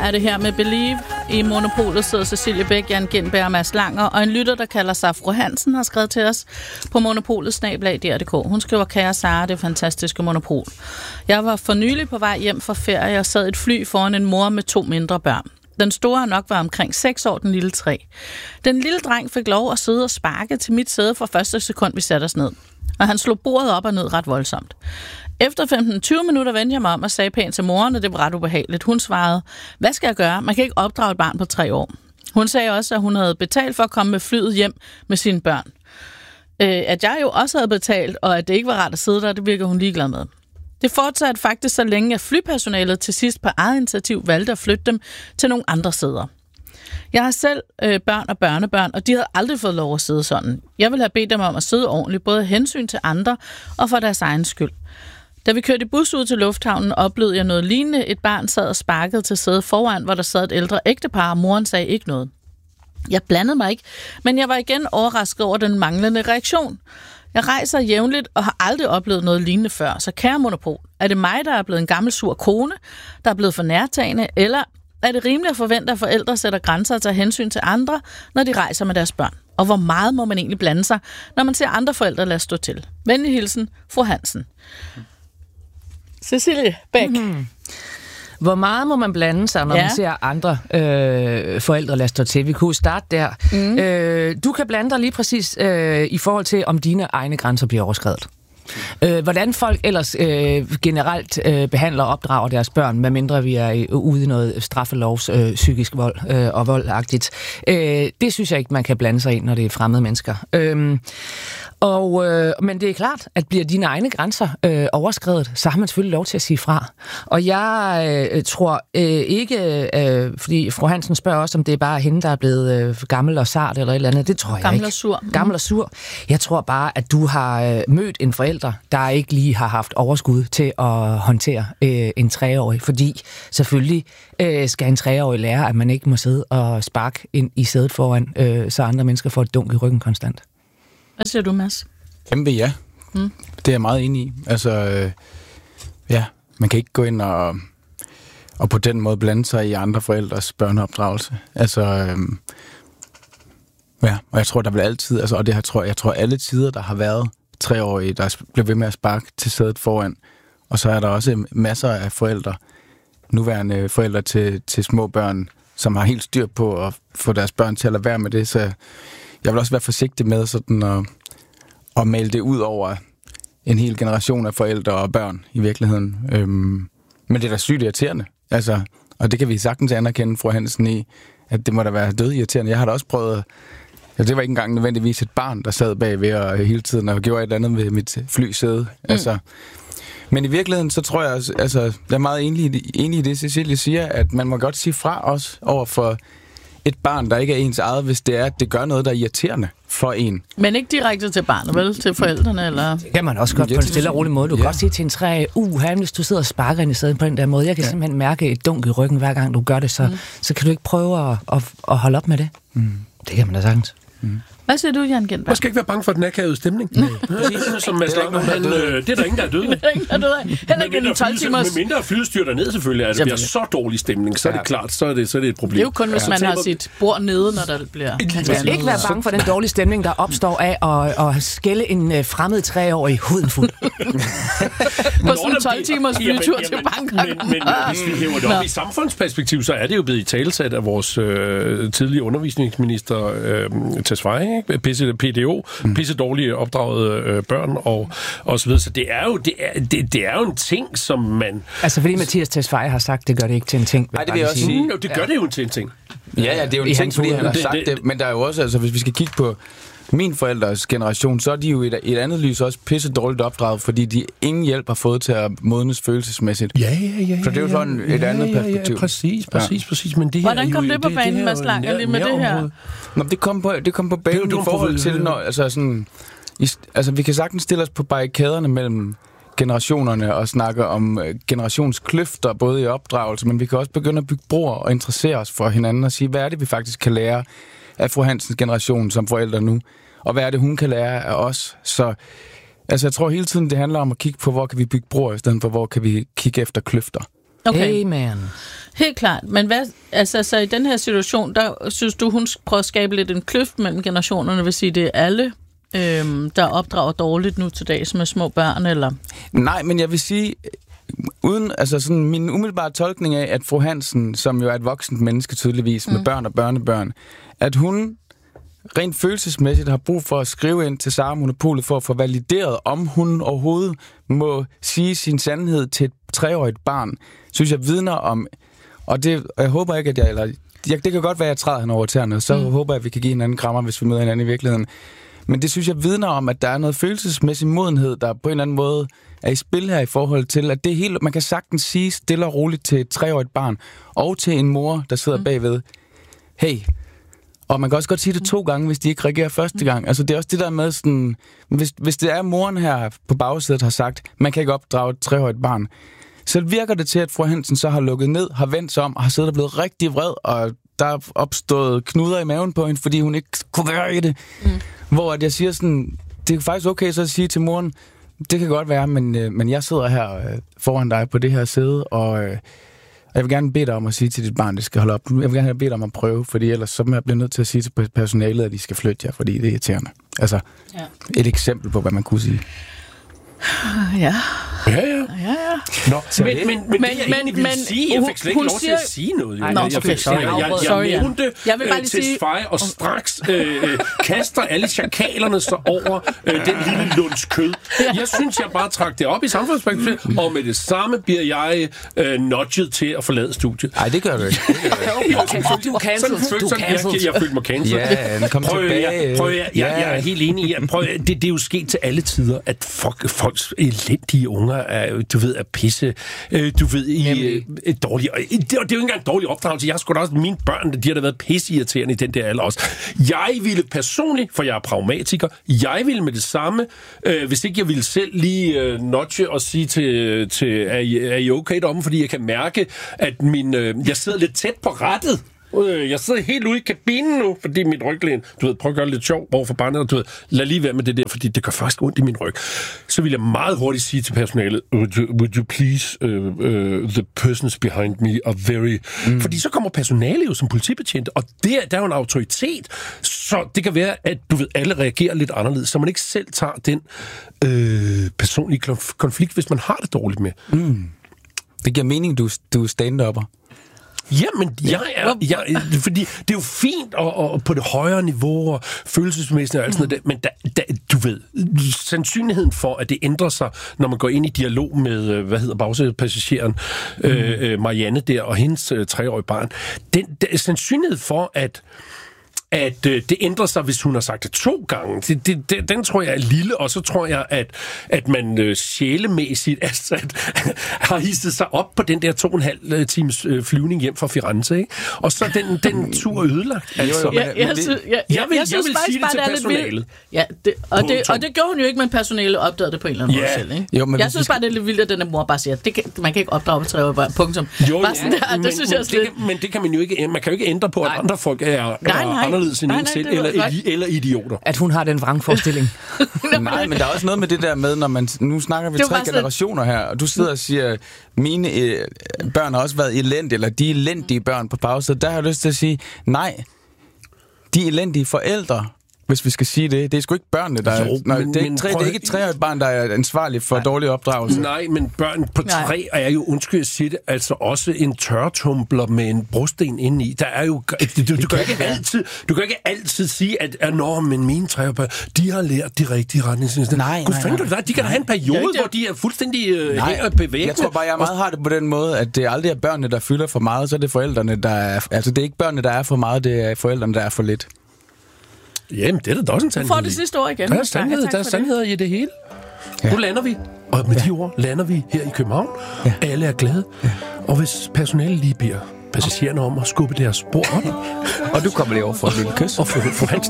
er det her med Believe. I Monopolet sidder Cecilie Bæk, Jan Gindberg og Mads Langer, og en lytter, der kalder sig Fru Hansen, har skrevet til os på monopolet@dr.dk. Hun skriver: Kære Sara, det fantastiske Monopol. Jeg var for nylig på vej hjem fra ferie og sad i et fly foran en mor med 2 mindre børn. Den store har nok var omkring 6 år, den lille 3. Den lille dreng fik lov at sidde og sparke til mit sæde fra første sekund, vi satte os ned. Og han slog bordet op og ned ret voldsomt. Efter 15-20 minutter vendte jeg mig om og sagde pænt til moren, og det var ret ubehageligt. Hun svarede: hvad skal jeg gøre? Man kan ikke opdrage et barn på 3 år. Hun sagde også, at hun havde betalt for at komme med flyet hjem med sine børn. At jeg jo også havde betalt, og at det ikke var rart at sidde der, det virker hun ligeglad med. Det fortsatte faktisk så længe, at flypersonalet til sidst på eget initiativ valgte at flytte dem til nogle andre sæder. Jeg har selv børn og børnebørn, og de havde aldrig fået lov at sidde sådan. Jeg ville have bedt dem om at sidde ordentligt, både af hensyn til andre og for deres egen skyld. Da vi kørte i bus ud til lufthavnen, oplevede jeg noget lignende. Et barn sad og sparkede til sædet foran, hvor der sad et ældre ægtepar, og moren sagde ikke noget. Jeg blandede mig ikke, men jeg var igen overrasket over den manglende reaktion. Jeg rejser jævnligt og har aldrig oplevet noget lignende før, så kære Monopol, er det mig, der er blevet en gammel sur kone, der er blevet for nærtagende, eller er det rimeligt at forvente, at forældre sætter grænser og tager hensyn til andre, når de rejser med deres børn? Og hvor meget må man egentlig blande sig, når man ser andre forældre lade stå til? Venlig hilsen, Fru Hansen. Cecilie Bæk. Mm-hmm. Hvor meget må man blande sig, når man ser andre forældre lade stå til? Vi kunne starte der. Du kan blande dig lige præcis i forhold til, om dine egne grænser bliver overskredet. Hvordan folk ellers generelt behandler og opdrager deres børn, medmindre vi er ude i noget straffelovs psykisk vold og voldagtigt. Det synes jeg ikke, man kan blande sig i, når det er fremmede mennesker. Men det er klart, at bliver dine egne grænser overskredet, så har man selvfølgelig lov til at sige fra. Og jeg tror ikke, fordi Fru Hansen spørger også, om det er bare hende, der er blevet gammel og sart eller et eller andet. Det tror jeg gammel ikke. Og sur. Gammel og sur. Jeg tror bare, at du har mødt en forælder, der ikke lige har haft overskud til at håndtere en 3-årig. Fordi selvfølgelig skal en 3-årig lære, at man ikke må sidde og sparke ind i sædet foran, så andre mennesker får et dunk i ryggen konstant. Hvad siger du, Mads? Kæmpe ja. Det er jeg meget enig i. Altså, man kan ikke gå ind og på den måde blande sig i andre forældres børneopdragelse. Altså, og jeg tror, der vil altid, altså, og det jeg tror alle tider, der har været 3-årige, der bliver ved med at sparke til sædet foran. Og så er der også masser af forældre, nuværende forældre til små børn, som har helt styr på at få deres børn til at lade være med det, så jeg vil også være forsigtig med sådan at male det ud over en hel generation af forældre og børn i virkeligheden. Men det er da sygt irriterende. Altså, og det kan vi sagtens anerkende, Fru Hansen, i, at det må da være dødirriterende. Jeg har da også prøvet, det var ikke engang nødvendigvis et barn, der sad bagved og hele tiden og gjorde et eller andet ved mit flysæde. Altså, men i virkeligheden, så tror jeg, altså, jeg er meget enig i det, Cecilie siger, at man må godt sige fra os over for et barn, der ikke er ens eget, hvis det er, at det gør noget, der er irriterende for en. Men ikke direkte til barnet, vel? Til forældrene, eller? Det kan man også godt på en stille og rolig måde. Du kan godt sige til en 3, hvis du sidder og sparker ind i sædet på den der måde. Jeg kan simpelthen mærke et dunk i ryggen, hver gang du gør det, så kan du ikke prøve at holde op med det. Det kan man da sagtens. Hvad siger du, Jan Gindberg? Man skal ikke være bange for den akavede stemning. Som Mads Langer, det er der ingen, der er død af. Heller ikke en 12 timers... Med mindre flyet styrter ned selvfølgelig, at det bliver så dårlig stemning, så er det klart, så er det et problem. Det er jo kun, hvis man har sit bord nede, når der bliver... Man skal ikke være bange for den dårlige stemning, der opstår af at skælde en fremmed 3-årig huden fuld. På sådan en 12 timers flytur til Bangkok. Men hvis vi hæver det op i samfundsperspektiv, så er det jo blevet i talesat af vores tidlige undervisningsminister Tesfaye, PDO, pisse dårlige opdragede børn og så videre. Så det er jo en ting, som man... Altså fordi Mathias Tesfaye har sagt, det gør det ikke til en ting. Nej, det vil jeg også sige. Det gør det jo til en ting. Ja, det er jo en ting, fordi han har sagt det. Men der er jo også, altså hvis vi skal kigge på min forældres generation, så er de jo et andet lys også pisse dårligt opdraget, fordi de ingen hjælp har fået til at modnes følelsesmæssigt. Ja. Så det er jo sådan et andet perspektiv. Præcis. Men det her hvordan kom det på banen, Mads Langer, lige med det her? Nå, det kom på banen i forhold til, når, altså vi kan sagtens stille os på barrikaderne mellem generationerne og snakke om generationskløfter, både i opdragelse, men vi kan også begynde at bygge broer og interessere os for hinanden og sige, hvad er det, vi faktisk kan lære af Fru Hansens generation som forældre nu, og hvad er det, hun kan lære af os. Så altså, jeg tror hele tiden, det handler om at kigge på, hvor kan vi bygge broer, i stedet for, hvor kan vi kigge efter kløfter. Okay. Amen. Helt klart. Men hvad, altså, så i den her situation, der synes du, hun prøver at skabe lidt en kløft mellem generationerne, vil sige, det er alle, der opdrager dårligt nu til dags med små børn, eller? Nej, men jeg vil sige, uden, altså sådan min umiddelbare tolkning af, at fru Hansen, som jo er et voksent menneske tydeligvis, med børn og børnebørn, at hun rent følelsesmæssigt har brug for at skrive ind til Sara Monopolet for at få valideret, om hun overhovedet må sige sin sandhed til et 3-årigt barn, synes jeg vidner om, og jeg håber ikke, at det kan godt være, at jeg træder hende over tæerne, så håber jeg, at vi kan give hinanden krammer, hvis vi møder hinanden i virkeligheden. Men det synes jeg vidner om, at der er noget følelsesmæssig modenhed, der på en eller anden måde er i spil her i forhold til, at det hele, man kan sagtens sige stille og roligt til et 3-årigt barn, og til en mor, der sidder bagved, hey. Og man kan også godt sige det 2 gange, hvis de ikke reagerer første gang. Altså det er også det der med sådan, hvis det er moren her på bagsædet har sagt, man kan ikke opdrage et 3-årigt barn, så virker det til, at fru Hansen så har lukket ned, har vendt sig om, og har siddet og blevet rigtig vred, og der er opstået knuder i maven på hende, fordi hun ikke kunne være i det. Hvor at jeg siger sådan, det er faktisk okay så at sige til moren, det kan godt være, men jeg sidder her foran dig på det her sæde, og jeg vil gerne bede dig om at sige til dit barn, det skal holde op. Jeg vil gerne bede dig om at prøve, fordi ellers så bliver jeg nødt til at sige til personalet, at de skal flytte jer, fordi det er irriterende. Altså, et eksempel på, hvad man kunne sige. Ja. Nå, men jeg fik slet ikke lov til at sige noget. Jeg nævnte Tesfaye, og straks kaster alle chakalerne så over den lille lunds kød. Jeg synes, jeg bare trak det op i samfundsperspektiv, og med det samme bliver jeg nudget til at forlade studiet. Nej, det gør du ikke. Du cancel. Jeg følte mig cancel. Ja, kom tilbage. Jeg er helt enig. Det er jo sket til alle tider, at folks elendige unger er pisse, dårlige. Det er jo ikke engang dårlig opdragelse. Jeg har sgu da også, mine børn, de har da været pisseirriterende i den der alder også. Jeg ville personligt, for jeg er pragmatiker, jeg ville med det samme, hvis ikke jeg ville selv lige nudge og sige til er I okay deromme, fordi jeg kan mærke, at jeg sidder lidt tæt på rattet. Jeg sidder helt ude i kabinen nu, fordi mit ryglæn, prøv at gøre det lidt sjovt over for barnet, lad lige være med det der, fordi det gør faktisk ondt i min ryg. Så vil jeg meget hurtigt sige til personalet, would you please, the persons behind me are very... Fordi så kommer personalet jo som politibetjent, og der er jo en autoritet, så det kan være, at alle reagerer lidt anderledes, så man ikke selv tager den personlige konflikt, hvis man har det dårligt med. Det giver mening, du er stand-upper. Jamen, fordi det er jo fint og på det højere niveau og følelsesmæssigt og alt sådan noget, men sandsynligheden for, at det ændrer sig, når man går ind i dialog med, bagsædepassageren Marianne der og hendes 3-årige barn, den sandsynlighed for, at det ændrer sig, hvis hun har sagt det 2 gange. Den tror jeg er lille, og så tror jeg, at man sjælemæssigt har hisset sig op på den der 2,5 times flyvning hjem fra Firenze, ikke? Og så den tur ødelagt. Altså, jeg vil sige det til personalet. Ja, og det gjorde hun jo ikke, men personalet opdagede det på en eller anden måde selv, ikke? Jo, jeg synes bare, det er lidt vildt, at den mor bare siger, man kan ikke opdrage på 3 år, punktum. Men det kan man jo ikke. Man kan jo ikke ændre på, at andre folk er anderledes end en selv, eller idioter. At hun har den vrangforestilling. Nej, men der er også noget med det der med, når man... Nu snakker vi 3 generationer her, og du sidder og siger, mine børn har også været elendige, eller de elendige børn på pause. Der har jeg lyst til at sige, nej, de elendige forældre, hvis vi skal sige det. Det er sgu ikke børnene, der det er ikke et 3-årigt barn, der er ansvarlig for dårlig opdragelse. Nej, men børn på 3 er jo, undskyld at sige det, altså også en tørretumbler med en brosten indeni. Der er jo... Du kan ikke altid sige, at men mine 3-årige børn, de har lært de rigtige retningslinjer. Nej. De kan da have en periode, hvor de er fuldstændig bevægende. Jeg tror bare, jeg meget har det på den måde, at det aldrig er børnene, der fylder for meget, så er det forældrene, der er... Altså, det er ikke børnene, der er for meget, det er forældrene, der er for lidt. Jamen, det er da også en sandhed. Du får det sidste år igen. Der er sandheder i det hele. Ja. Nu lander vi. Og med de ord lander vi her i København. Ja. Alle er glade. Ja. Og hvis personalet lige beder passagererne om at skubbe deres spor op. Og du kommer lige over for et lille kys. Og få Hansen